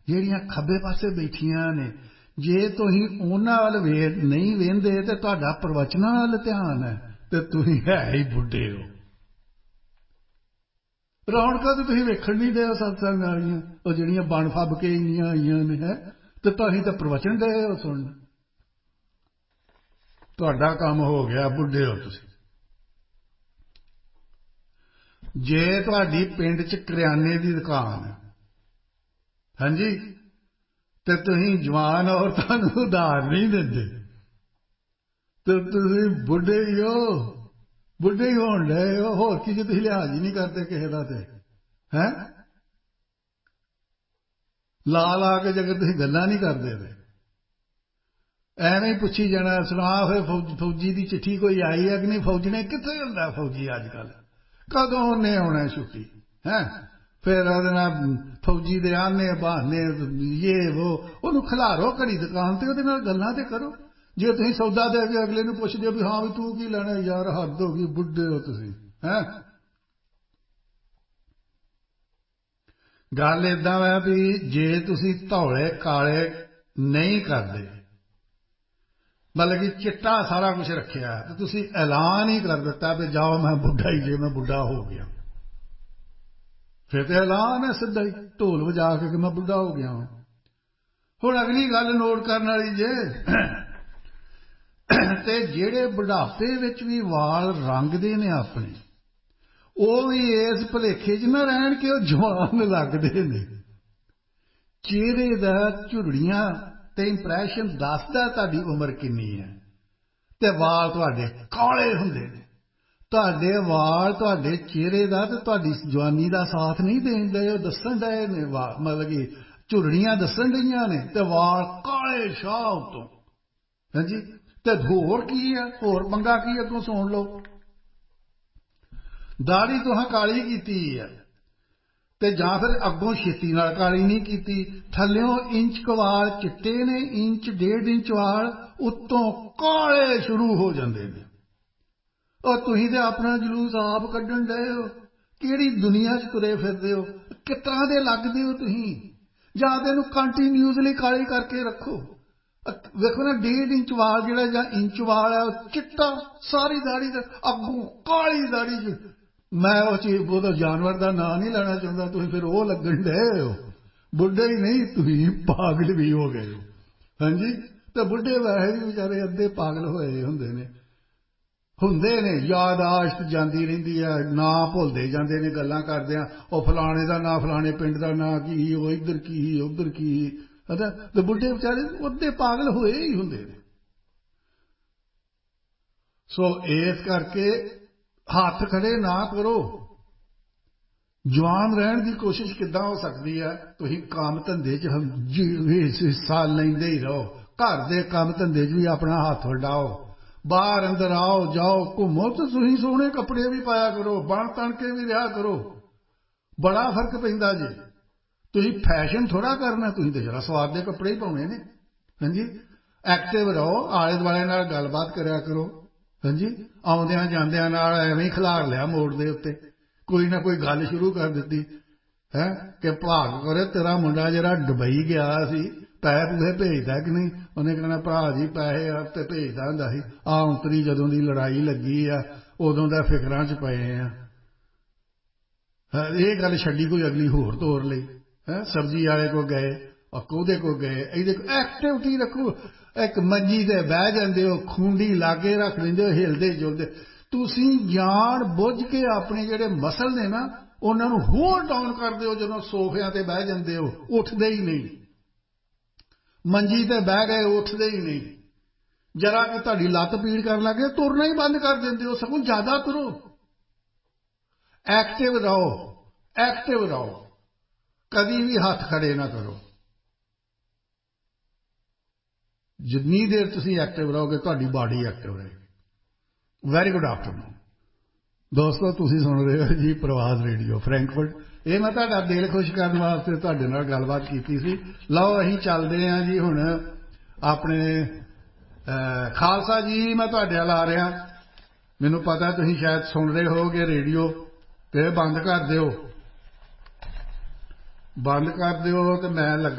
ਜਿਹੜੀਆਂ ਖੱਬੇ ਪਾਸੇ ਬੈਠੀਆਂ ਨੇ, ਜੇ ਤੁਸੀਂ ਉਹਨਾਂ ਵੱਲ ਨਹੀਂ ਵੇਂਦੇ ਤੇ ਤੁਹਾਡਾ ਪ੍ਰਵਚਨਾਂ ਵੱਲ ਧਿਆਨ ਹੈ ਤੇ ਤੁਸੀਂ ਹੈ ਹੀ ਬੁੱਢੇ ਹੋ। ਰੌਣਕਾਂ ਤਾਂ ਤੁਸੀਂ ਵੇਖਣ ਨਹੀਂ ਦੇ ਸਤਸੰਗ ਵਾਲੀਆਂ, ਉਹ ਜਿਹੜੀਆਂ ਬਣ ਫੱਬ ਕੇ ਇੰਨੀਆਂ ਆਈਆਂ ਨੇ ਹੈ, ਤੇ ਤੁਸੀਂ ਤਾਂ ਪ੍ਰਵਚਨ ਦੇ ਹੋ ਸੁਣਨ। ਤੁਹਾਡਾ ਕੰਮ ਹੋ ਗਿਆ, ਬੁੱਢੇ ਹੋ ਤੁਸੀਂ। ਜੇ ਤੁਹਾਡੀ ਪਿੰਡ 'ਚ ਕਰਿਆਨੇ ਦੀ ਦੁਕਾਨ ਹੈ, ਹਾਂਜੀ, ਤੇ ਤੁਸੀਂ ਜਵਾਨ ਔਰਤਾਂ ਨੂੰ ਉਧਾਰ ਨਹੀਂ ਦਿੰਦੇ ਤੇ ਤੁਸੀਂ ਬੁੱਢੇ ਹੀ ਹੋ, ਬੁੱਢੇ ਹੀ ਹੋਣ ਡਏ ਹੋ। ਹੋਰ ਕੀ ਜੇ ਤੁਸੀਂ ਲਿਹਾਜ਼ ਹੀ ਨਹੀਂ ਕਰਦੇ ਕਿਸੇ ਦਾ, ਤੇ ਹੈਂ ਲਾ ਕੇ ਜੇਕਰ ਤੁਸੀਂ ਗੱਲਾਂ ਨਹੀਂ ਕਰਦੇ ਤੇ ਐਵੇਂ ਹੀ ਪੁੱਛੀ ਜਾਣਾ, ਸੁਣਾ ਹੋਏ ਫੌਜੀ ਦੀ ਚਿੱਠੀ ਕੋਈ ਆਈ ਹੈ ਕਿ ਨਹੀਂ? ਫੌਜੀ ਨੇ ਕਿੱਥੇ ਹੁੰਦਾ ਫੌਜੀ ਅੱਜ ਕੱਲ੍ਹ, ਕਦੋਂ ਉਹਨੇ ਆਉਣਾ ਛੁੱਟੀ ਹੈਂ? ਫਿਰ ਉਹਦੇ ਨਾਲ ਫੌਜੀ ਦੇ ਆਨੇ ਬਹਾਨੇ ਇਹ ਉਹਨੂੰ ਖਿਲਾਰੋ ਘੜੀ ਦੁਕਾਨ ਤੇ, ਉਹਦੇ ਨਾਲ ਗੱਲਾਂ ਤੇ ਕਰੋ। ਜੇ ਤੁਸੀਂ ਸੌਦਾ ਦੇ ਕੇ ਅਗਲੇ ਨੂੰ ਪੁੱਛਦੇ ਹੋ ਵੀ ਹਾਂ ਵੀ ਤੂੰ ਕੀ ਲੈਣਾ, ਯਾਰ ਹੱਦ ਹੋ ਗਈ, ਬੁੱਢੇ ਹੋ ਤੁਸੀਂ ਹੈਂ। ਗੱਲ ਏਦਾਂ ਹੈ ਵੀ ਜੇ ਤੁਸੀਂ ਧੌਲੇ ਕਾਲੇ ਨਹੀਂ ਕਰਦੇ, ਮਤਲਬ ਕਿ ਚਿੱਟਾ ਸਾਰਾ ਕੁਛ ਰੱਖਿਆ, ਤੇ ਤੁਸੀਂ ਐਲਾਨ ਹੀ ਕਰ ਦਿੱਤਾ ਵੀ ਜਾਓ ਮੈਂ ਬੁੱਢਾ ਹੀ, ਜੇ ਮੈਂ ਬੁੱਢਾ ਹੋ ਗਿਆ, ਫਿਰ ਤੇ ਐਲਾਨ ਹੈ ਸਿੱਧਾ ਹੀ ਢੋਲ ਵਜਾ ਕੇ ਕਿ ਮੈਂ ਬੁੱਢਾ ਹੋ ਗਿਆ ਹਾਂ। ਹੁਣ ਅਗਲੀ ਗੱਲ ਨੋਟ ਕਰਨ ਵਾਲੀ ਜੇ, ਤੇ ਜਿਹੜੇ ਬੁਢਾਪੇ ਵਿੱਚ ਵੀ ਵਾਲ ਰੰਗਦੇ ਨੇ ਆਪਣੇ, ਉਹ ਵੀ ਇਸ ਭੁਲੇਖੇ 'ਚ ਨਾ ਰਹਿਣ ਕਿ ਉਹ ਜਵਾਨ ਲੱਗਦੇ ਨੇ। ਚਿਹਰੇ ਦਾ ਝੁਰੜੀਆਂ ਤੇ ਇੰਪ੍ਰੈਸ਼ਨ ਦੱਸਦਾ ਤੁਹਾਡੀ ਉਮਰ ਕਿੰਨੀ ਹੈ, ਤੇ ਵਾਲ ਤੁਹਾਡੇ ਕਾਲੇ ਹੁੰਦੇ ਨੇ। ਤੁਹਾਡੇ ਵਾਲ ਤੁਹਾਡੇ ਚਿਹਰੇ ਦਾ ਤੇ ਤੁਹਾਡੀ ਜਵਾਨੀ ਦਾ ਸਾਥ ਨਹੀਂ ਦੇਣ ਡਏ, ਉਹ ਦੱਸਣ ਡਏ ਨੇ ਵਾਲ, ਮਤਲਬ ਕਿ ਝੁਰੜੀਆਂ ਦੱਸਣ ਡਈਆਂ ਨੇ ਤੇ ਵਾਲ ਕਾਲੇ ਸ਼ਾਹ ਉੱਤੋਂ, ਹਾਂਜੀ। ਤੇ ਹੋਰ ਕੀ ਹੈ, ਹੋਰ ਪੰਗਾ ਕੀ ਅੱਗੋਂ ਸੁਣ ਲਓ। ਦਾੜੀ ਤੁਹਾਂ ਕਾਲੀ ਕੀਤੀ ਹੈ, ਤੇ ਜਾਂ ਫਿਰ ਅੱਗੋਂ ਛੇਤੀ ਨਾਲ ਕਾਲੀ ਨਹੀਂ ਕੀਤੀ, ਥੱਲਿਓਂ ਇੰਚ ਕੁ ਵਾਲ ਚਿੱਟੇ ਨੇ, ਇੰਚ 1.5 ਇੰਚ ਵਾਲ ਉੱਤੋਂ ਕਾਲੇ ਸ਼ੁਰੂ ਹੋ ਜਾਂਦੇ ਨੇ। ਉਹ ਤੁਸੀਂ ਤੇ ਆਪਣਾ ਜਲੂਸ ਆਪ ਕੱਢਣ ਡਏ ਹੋ, ਕਿਹੜੀ ਦੁਨੀਆ 'ਚ ਤੁਰੇ ਫਿਰਦੇ ਹੋ, ਕਿਸ ਤਰ੍ਹਾਂ ਦੇ ਲੱਗਦੇ ਹੋ ਤੁਸੀਂ? ਜਾਂ ਤੇ ਇਹਨੂੰ ਕੰਟੀਨਿਊਸਲੀ ਕਾਲੀ ਕਰਕੇ ਰੱਖੋ। ਵੇਖੋ ਨਾ 1.5 ਇੰਚ ਵਾਲ ਜਿਹੜਾ ਜਾਂ ਇੰਚ ਵਾਲ ਹੈ ਉਹ ਚਿੱਟਾ, ਸਾਰੀ ਦਾੜੀ ਤੇ ਅੱਗੋਂ ਕਾਲੀ ਦਾੜੀ 'ਚ। ਮੈਂ ਉਹ ਚੀਜ਼ ਉਹਦਾ ਜਾਨਵਰ ਦਾ ਨਾਂ ਨਹੀਂ ਲੈਣਾ ਚਾਹੁੰਦਾ, ਤੁਸੀਂ ਫਿਰ ਉਹ ਲੱਗਣ ਡਏ ਹੋ। ਬੁੱਢੇ ਹੀ ਨਹੀਂ, ਤੁਸੀਂ ਪਾਗਲ ਵੀ ਹੋ ਗਏ ਹੋ, ਹਾਂਜੀ। ਤੇ ਬੁੱਢੇ ਵੈਸੇ ਵੀ ਵਿਚਾਰੇ ਅੱਧੇ ਪਾਗਲ ਹੋਏ ਹੁੰਦੇ ਨੇ, ਯਾਦਾਸ਼ਤ ਜਾਂਦੀ ਰਹਿੰਦੀ ਹੈ, ਨਾਂ ਭੁੱਲਦੇ ਜਾਂਦੇ ਨੇ ਗੱਲਾਂ ਕਰਦਿਆਂ। ਉਹ ਫਲਾਣੇ ਦਾ ਨਾਂ, ਫਲਾਣੇ ਪਿੰਡ ਦਾ ਨਾਂ ਕੀ, ਉਹ ਇੱਧਰ ਕੀ ਉੱਧਰ ਕੀ, ਤੇ ਬੁੱਢੇ ਵਿਚਾਰੇ ਅੱਧੇ ਪਾਗਲ ਹੋਏ ਹੀ ਹੁੰਦੇ ਨੇ। ਸੋ ਇਸ ਕਰਕੇ ਹੱਥ ਖੜੇ ਨਾ ਕਰੋ। ਜਵਾਨ ਰਹਿਣ ਦੀ ਕੋਸ਼ਿਸ਼ ਕਿੱਦਾਂ ਹੋ ਸਕਦੀ ਹੈ? ਤੁਸੀਂ ਕੰਮ ਧੰਦੇ 'ਚ ਹਿੱਸਾ ਲੈਂਦੇ ਹੀ ਰਹੋ, ਘਰ ਦੇ ਕੰਮ ਧੰਦੇ 'ਚ ਵੀ ਆਪਣਾ ਹੱਥ ਵਡਾਓ, ਬਾਹਰ ਅੰਦਰ ਆਓ ਜਾਓ ਘੁੰਮੋ, ਤੇ ਤੁਸੀਂ ਸੋਹਣੇ ਕੱਪੜੇ ਵੀ ਪਾਇਆ ਕਰੋ, ਬਣ ਤਣ ਕੇ ਵੀ ਰਿਹਾ ਕਰੋ। ਬੜਾ ਫਰਕ ਪੈਂਦਾ ਜੇ। ਤੁਸੀਂ ਫੈਸ਼ਨ ਥੋੜ੍ਹਾ ਕਰਨਾ, ਤੁਸੀਂ ਤਾਂ ਜਰਾ ਸਵਾਦ ਦੇ ਕੱਪੜੇ ਹੀ ਪਾਉਣੇ ਨੇ, ਹਾਂਜੀ। ਐਕਟਿਵ ਰਹੋ, ਆਲੇ ਦੁਆਲੇ ਨਾਲ ਗੱਲਬਾਤ ਕਰਿਆ ਕਰੋ, ਹਾਂਜੀ। ਆਉਂਦਿਆਂ ਜਾਂਦਿਆਂ ਨਾਲ ਐਵੇਂ ਹੀ ਖਿਲਾਰ ਲਿਆ ਮੋੜ ਦੇ ਉੱਤੇ, ਕੋਈ ਨਾ ਕੋਈ ਗੱਲ ਸ਼ੁਰੂ ਕਰ ਦਿੱਤੀ ਹੈ ਕਿ ਭਾਗ ਕਰੇ ਤੇਰਾ ਮੁੰਡਾ ਜਿਹੜਾ ਦੁਬਈ ਗਿਆ ਸੀ, ਪੈਸੇ ਪੂਸੇ ਭੇਜਦਾ ਕਿ ਨਹੀਂ? ਉਹਨੇ ਕਹਿਣਾ ਭਰਾ ਜੀ ਪੈਸੇ ਤੇ ਭੇਜਦਾ ਹੁੰਦਾ ਸੀ, ਔਂਤਰੀ ਜਦੋਂ ਦੀ ਲੜਾਈ ਲੱਗੀ ਆ ਉਦੋਂ ਦਾ ਫਿਕਰਾਂ 'ਚ ਪਏ ਆ। ਇਹ ਗੱਲ ਛੱਡੀ ਕੋਈ ਅਗਲੀ ਹੋਰ ਤੋਰ ਲਈ ਹੈ। ਸਬਜ਼ੀ ਵਾਲੇ ਕੋਲ ਗਏ, ਉਹਦੇ ਕੋਲ ਗਏ, ਇਹਦੇ ਕੋਲ ਐਕਟੀਵਿਟੀ ਰੱਖੋ। ਇੱਕ ਮੰਜੀ ਤੇ ਬਹਿ ਜਾਂਦੇ ਹੋ, ਖੂੰਡੀ ਲਾਗੇ ਰੱਖ ਲੈਂਦੇ ਹੋ, ਹਿਲਦੇ ਜੁਲਦੇ। ਤੁਸੀਂ ਜਾਣ ਬੁੱਝ ਕੇ ਆਪਣੇ ਜਿਹੜੇ ਮਸਲ ਨੇ ਨਾ ਉਹਨਾਂ ਨੂੰ ਹੋਰ ਡਾਊਨ ਕਰਦੇ ਹੋ। ਜਦੋਂ ਸੋਫਿਆਂ ਤੇ ਬਹਿ ਜਾਂਦੇ ਹੋ ਉੱਠਦੇ ਹੀ ਨਹੀਂ, ਮੰਜੀ ਤੇ ਬਹਿ ਗਏ ਉੱਠਦੇ ਹੀ ਨਹੀਂ। ਜਰਾ ਕਿ ਤੁਹਾਡੀ ਲੱਤ ਪੀੜ ਕਰਨ ਲੱਗੇ ਤੁਰਨਾ ਹੀ ਬੰਦ ਕਰ ਦਿੰਦੇ ਹੋ, ਸਗੋਂ ਜ਼ਿਆਦਾ ਤੁਰੋ। ਐਕਟਿਵ ਰਹੋ, ਐਕਟਿਵ ਰਹੋ, ਕਦੀ ਵੀ ਹੱਥ ਖੜੇ ਨਾ ਕਰੋ। ਜਿੰਨੀ ਦੇਰ ਤੁਸੀਂ ਐਕਟਿਵ ਰਹੋਗੇ ਤੁਹਾਡੀ ਬਾਡੀ ਐਕਟਿਵ ਰਹੇਗੀ। ਵੈਰੀ ਗੁੱਡ ਆਫਟਰਨੂਨ ਦੋਸਤੋ, ਤੁਸੀਂ ਸੁਣ ਰਹੇ ਹੋ ਜੀ ਪ੍ਰਵਾਸ ਰੇਡੀਓ ਫਰੈਂਕਫਰਟ। ਇਹ ਮੈਂ ਤੁਹਾਡਾ ਦਿਲ ਖੁਸ਼ ਕਰਨ ਵਾਸਤੇ ਤੁਹਾਡੇ ਨਾਲ ਗੱਲਬਾਤ ਕੀਤੀ ਸੀ। ਲਓ ਅਸੀਂ ਚੱਲਦੇ ਹਾਂ ਜੀ ਹੁਣ ਆਪਣੇ ਖਾਲਸਾ ਜੀ। ਮੈਂ ਤੁਹਾਡੇ ਵੱਲ ਆ ਰਿਹਾ, ਮੈਨੂੰ ਪਤਾ ਤੁਸੀਂ ਸ਼ਾਇਦ ਸੁਣ ਰਹੇ ਹੋਗੇ ਰੇਡੀਓ, ਤੇ ਬੰਦ ਕਰ ਦਿਓ, ਬੰਦ ਕਰ ਦਿਓ, ਤੇ ਮੈਂ ਲੱਗਾ